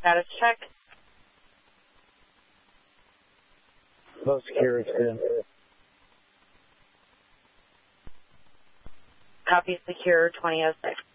Status check. Most secure is good. Copy secure 2006.